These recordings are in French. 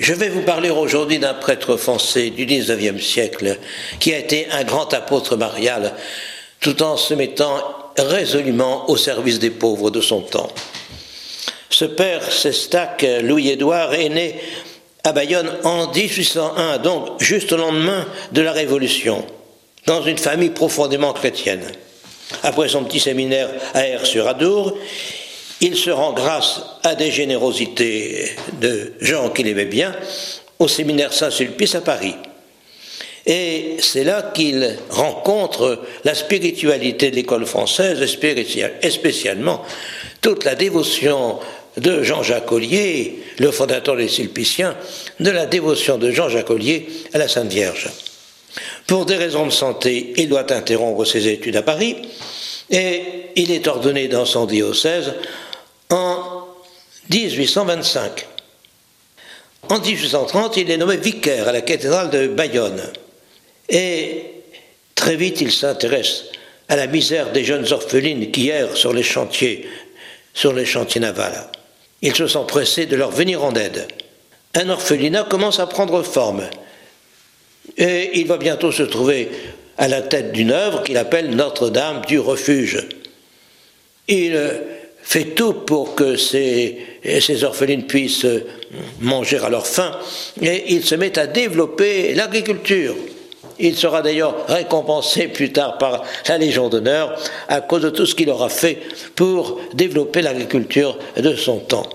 Je vais vous parler aujourd'hui d'un prêtre français du XIXe siècle qui a été un grand apôtre marial tout en se mettant résolument au service des pauvres de son temps. Ce père Sestac, Louis-Édouard, est né à Bayonne en 1801, donc juste au lendemain de la Révolution, dans une famille profondément chrétienne. Après son petit séminaire à Aire-sur-Adour, il se rend, grâce à des générosités de gens qu'il aimait bien, au séminaire Saint-Sulpice à Paris. Et c'est là qu'il rencontre la spiritualité de l'école française, et spécialement toute la dévotion de Jean-Jacques Ollier, le fondateur des Sulpiciens, de la dévotion de Jean-Jacques Ollier à la Sainte Vierge. Pour des raisons de santé, il doit interrompre ses études à Paris et il est ordonné dans son diocèse en 1825. En 1830, il est nommé vicaire à la cathédrale de Bayonne. Et très vite, il s'intéresse à la misère des jeunes orphelines qui errent sur les chantiers navals. Il se sent pressé de leur venir en aide. Un orphelinat commence à prendre forme. Et il va bientôt se trouver à la tête d'une œuvre qu'il appelle Notre-Dame du Refuge. Il fait tout pour que ces orphelines puissent manger à leur faim, et il se met à développer l'agriculture. Il sera d'ailleurs récompensé plus tard par la Légion d'honneur à cause de tout ce qu'il aura fait pour développer l'agriculture de son temps.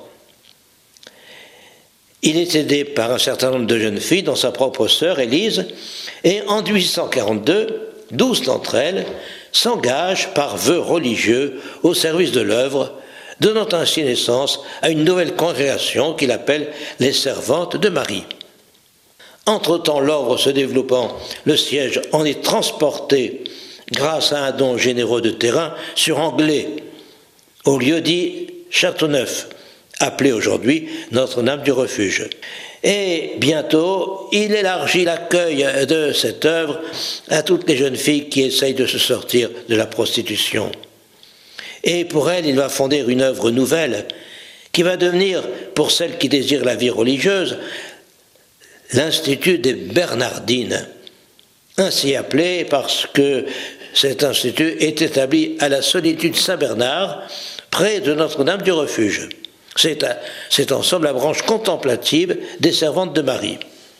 Il est aidé par un certain nombre de jeunes filles, dont sa propre sœur Élise, et en 1842, 12 d'entre elles s'engagent par vœu religieux au service de l'œuvre, donnant ainsi naissance à une nouvelle congrégation qu'il appelle les Servantes de Marie. Entre-temps, l'ordre se développant, le siège en est transporté grâce à un don généreux de terrain sur Anglais, au lieu dit Châteauneuf, appelé aujourd'hui Notre-Dame du Refuge. Et bientôt, il élargit l'accueil de cette œuvre à toutes les jeunes filles qui essayent de se sortir de la prostitution. Et pour elles, il va fonder une œuvre nouvelle qui va devenir, pour celles qui désirent la vie religieuse, l'Institut des Bernardines, ainsi appelé parce que cet institut est établi à la solitude Saint-Bernard, près de Notre-Dame du Refuge. C'est en somme la branche contemplative des Servantes de Marie.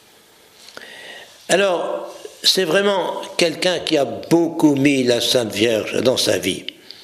Alors, c'est vraiment quelqu'un qui a beaucoup mis la Sainte Vierge dans sa vie.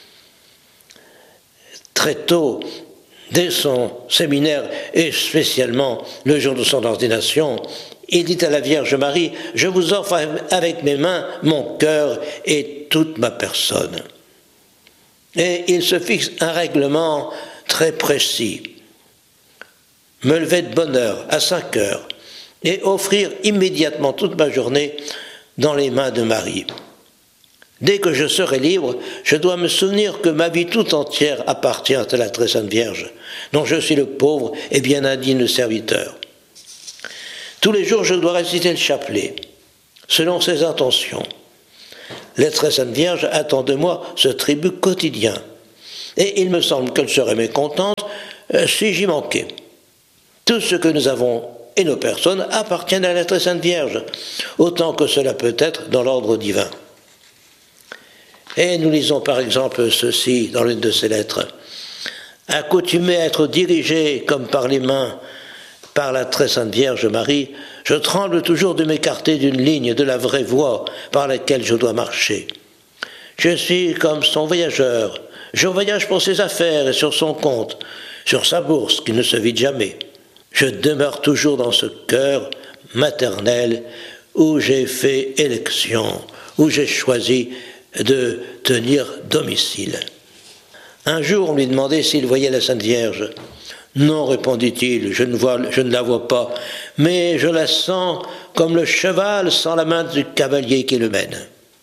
Très tôt, dès son séminaire, et spécialement le jour de son ordination, il dit à la Vierge Marie, « Je vous offre avec mes mains mon cœur et toute ma personne. » Et il se fixe un règlement très précis. Me lever de bonne heure, à 5 heures, et offrir immédiatement toute ma journée dans les mains de Marie. Dès que je serai libre, je dois me souvenir que ma vie tout entière appartient à la très sainte Vierge, dont je suis le pauvre et bien indigne serviteur. Tous les jours, je dois réciter le chapelet, selon ses intentions. La très sainte Vierge attend de moi ce tribut quotidien, et il me semble qu'elle serait mécontente si j'y manquais. Tout ce que nous avons et nos personnes appartiennent à la très sainte Vierge, autant que cela peut être dans l'ordre divin. Et nous lisons par exemple ceci dans l'une de ses lettres. « Accoutumé à être dirigé comme par les mains par la très sainte Vierge Marie, je tremble toujours de m'écarter d'une ligne de la vraie voie par laquelle je dois marcher. Je suis comme son voyageur, je voyage pour ses affaires et sur son compte, sur sa bourse qui ne se vide jamais. Je demeure toujours dans ce cœur maternel où j'ai fait élection, où j'ai choisi de tenir domicile. » Un jour, on lui demandait s'il voyait la Sainte Vierge. « Non, répondit-il, je ne la vois pas, mais je la sens comme le cheval sent la main du cavalier qui le mène. »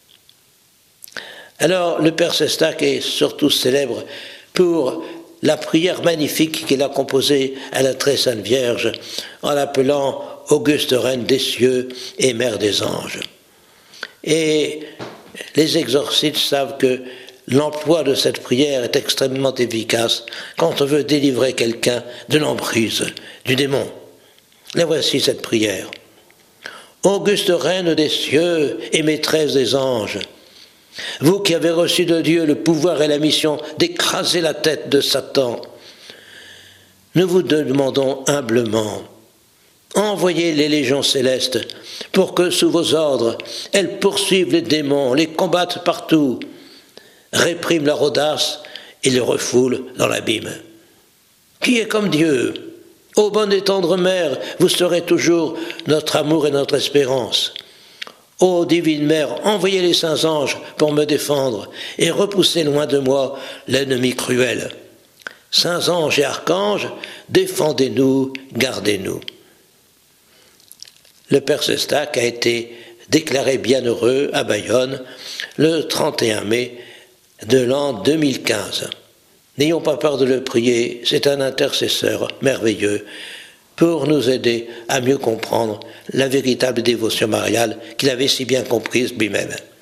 Alors, le père Sestac est surtout célèbre pour la prière magnifique qu'il a composée à la très sainte Vierge en l'appelant Auguste Reine des cieux et Mère des anges. Et les exorcistes savent que l'emploi de cette prière est extrêmement efficace quand on veut délivrer quelqu'un de l'emprise du démon. La voici cette prière. Auguste reine des cieux et maîtresse des anges, vous qui avez reçu de Dieu le pouvoir et la mission d'écraser la tête de Satan, nous vous demandons humblement, envoyez les légions célestes pour que, sous vos ordres, elles poursuivent les démons, les combattent partout, répriment leur audace et les refoulent dans l'abîme. Qui est comme Dieu? Ô bonne et tendre Mère, vous serez toujours notre amour et notre espérance. Ô divine Mère, envoyez les saints anges pour me défendre et repoussez loin de moi l'ennemi cruel. Saints anges et archanges, défendez-nous, gardez-nous. Le Père Sestak a été déclaré bienheureux à Bayonne le 31 mai de l'an 2015. N'ayons pas peur de le prier, c'est un intercesseur merveilleux pour nous aider à mieux comprendre la véritable dévotion mariale qu'il avait si bien comprise lui-même.